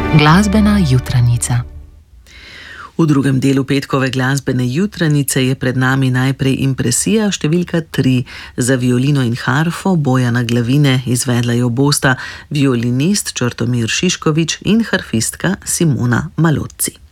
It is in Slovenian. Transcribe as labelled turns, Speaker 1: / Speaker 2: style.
Speaker 1: Glasbena jutranica.
Speaker 2: V drugem delu petkove glasbene jutranice je pred nami najprej impresija številka 3. Za violino in harfo Bojana Glavine izvedla jo bosta violinist Črtomir Šiškovič in harfistka Simona Malozzi.